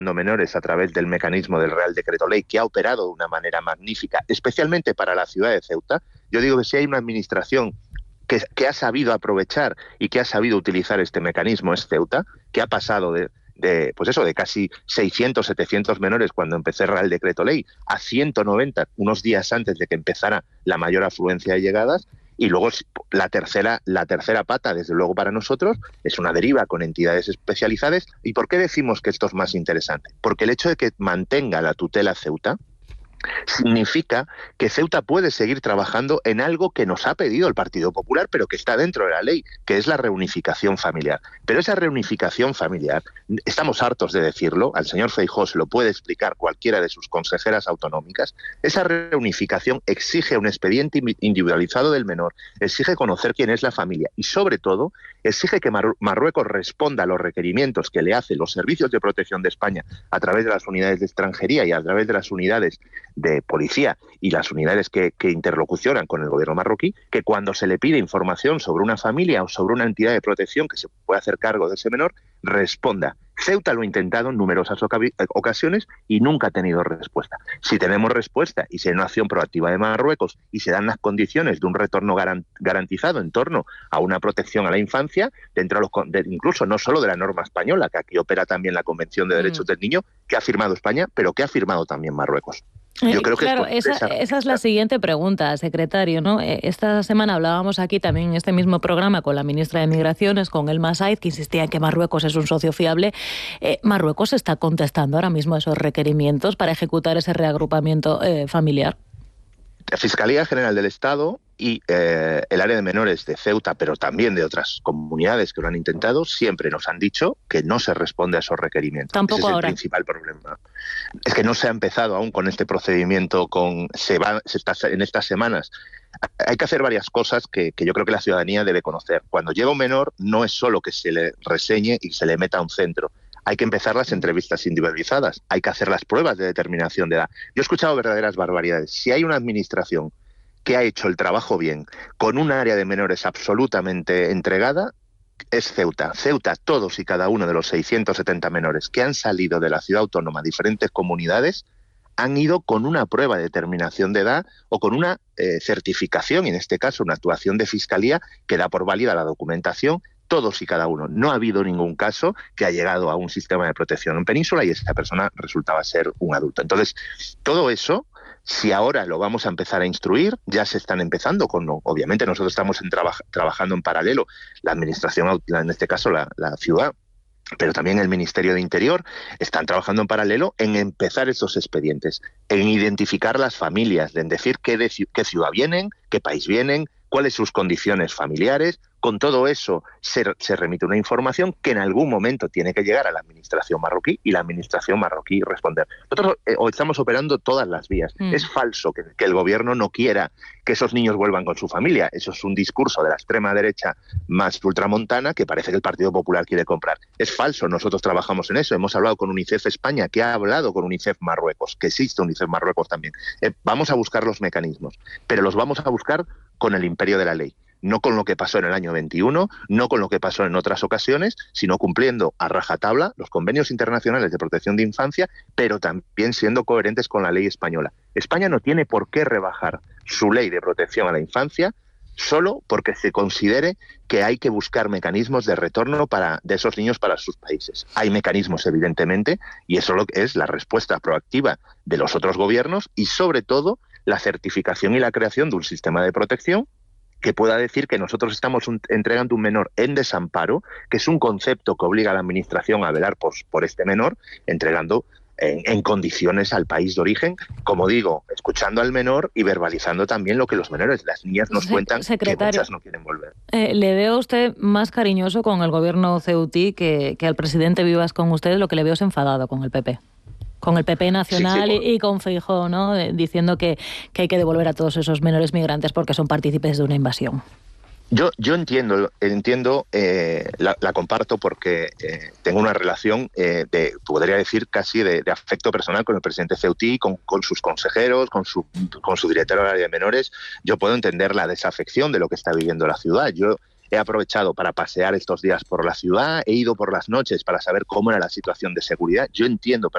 menores a través del mecanismo del Real Decreto Ley, que ha operado de una manera magnífica, especialmente para la ciudad de Ceuta. Yo digo que si hay una administración que ha sabido aprovechar y que ha sabido utilizar este mecanismo, es Ceuta, que ha pasado de casi 600, 700 menores cuando empecé el Real Decreto Ley a 190 unos días antes de que empezara la mayor afluencia de llegadas. Y luego la tercera pata, desde luego para nosotros, es una deriva con entidades especializadas. ¿Y por qué decimos que esto es más interesante? Porque el hecho de que mantenga la tutela Ceuta significa que Ceuta puede seguir trabajando en algo que nos ha pedido el Partido Popular, pero que está dentro de la ley, que es la reunificación familiar. Pero esa reunificación familiar, estamos hartos de decirlo, al señor Feijóo se lo puede explicar cualquiera de sus consejeras autonómicas, esa reunificación exige un expediente individualizado del menor, exige conocer quién es la familia y, sobre todo, exige que Marruecos responda a los requerimientos que le hacen los servicios de protección de España a través de las unidades de extranjería y a través de las unidades de policía y las unidades que interlocucionan con el gobierno marroquí, que cuando se le pide información sobre una familia o sobre una entidad de protección que se puede hacer cargo de ese menor, responda. Ceuta lo ha intentado en numerosas ocasiones y nunca ha tenido respuesta. Si tenemos respuesta y si hay una acción proactiva de Marruecos y se dan las condiciones de un retorno garantizado en torno a una protección a la infancia, dentro incluso no solo de la norma española, que aquí opera también la Convención de Derechos del Niño, que ha firmado España, pero que ha firmado también Marruecos. Yo creo que claro, esa es la siguiente pregunta, secretario, ¿no? Esta semana hablábamos aquí también en este mismo programa con la ministra de Migraciones, con Elma Said, que insistía en que Marruecos es un socio fiable. ¿Marruecos está contestando ahora mismo a esos requerimientos para ejecutar ese reagrupamiento familiar? La Fiscalía General del Estado y el área de menores de Ceuta, pero también de otras comunidades que lo han intentado, siempre nos han dicho que no se responde a esos requerimientos. Tampoco Ese es ahora. El principal problema. Es que no se ha empezado aún con este procedimiento, en estas semanas. Hay que hacer varias cosas que yo creo que la ciudadanía debe conocer. Cuando llega un menor, no es solo que se le reseñe y se le meta a un centro. Hay que empezar las entrevistas individualizadas, hay que hacer las pruebas de determinación de edad. Yo he escuchado verdaderas barbaridades. Si hay una administración que ha hecho el trabajo bien, con un área de menores absolutamente entregada, es Ceuta. Ceuta, todos y cada uno de los 670 menores que han salido de la ciudad autónoma, diferentes comunidades, han ido con una prueba de determinación de edad o con una certificación, en este caso una actuación de fiscalía que da por válida la documentación, todos y cada uno. No ha habido ningún caso que ha llegado a un sistema de protección en Península y esta persona resultaba ser un adulto. Entonces, todo eso, si ahora lo vamos a empezar a instruir, ya se están empezando obviamente nosotros estamos trabajando en paralelo, la administración, en este caso la ciudad, pero también el Ministerio de Interior, están trabajando en paralelo en empezar esos expedientes, en identificar las familias, en decir qué ciudad vienen, qué país vienen, cuáles sus condiciones familiares. Con todo eso se remite una información que en algún momento tiene que llegar a la administración marroquí y la administración marroquí responder. Nosotros estamos operando todas las vías. Es falso que el gobierno no quiera que esos niños vuelvan con su familia. Eso es un discurso de la extrema derecha más ultramontana que parece que el Partido Popular quiere comprar. Es falso, nosotros trabajamos en eso. Hemos hablado con UNICEF España, que ha hablado con UNICEF Marruecos, que existe UNICEF Marruecos también. Vamos a buscar los mecanismos, pero los vamos a buscar con el imperio de la ley. No con lo que pasó en el año 21, no con lo que pasó en otras ocasiones, sino cumpliendo a rajatabla los convenios internacionales de protección de infancia, pero también siendo coherentes con la ley española. España no tiene por qué rebajar su ley de protección a la infancia solo porque se considere que hay que buscar mecanismos de retorno de esos niños para sus países. Hay mecanismos, evidentemente, y eso es la respuesta proactiva de los otros gobiernos y, sobre todo, la certificación y la creación de un sistema de protección que pueda decir que nosotros estamos entregando un menor en desamparo, que es un concepto que obliga a la administración a velar por este menor, entregando en condiciones al país de origen, como digo, escuchando al menor y verbalizando también lo que los menores, las niñas nos cuentan, que muchas no quieren volver. Le veo a usted más cariñoso con el gobierno ceutí que al presidente Vivas con ustedes, lo que le veo es enfadado con el PP. Con el PP nacional sí, y con Feijóo, ¿no? Diciendo que hay que devolver a todos esos menores migrantes porque son partícipes de una invasión. Yo entiendo, la comparto porque tengo una relación podría decir casi de afecto personal con el presidente ceutí, con sus consejeros, con su director del área de menores. Yo puedo entender la desafección de lo que está viviendo la ciudad. Yo he aprovechado para pasear estos días por la ciudad, he ido por las noches para saber cómo era la situación de seguridad. Yo entiendo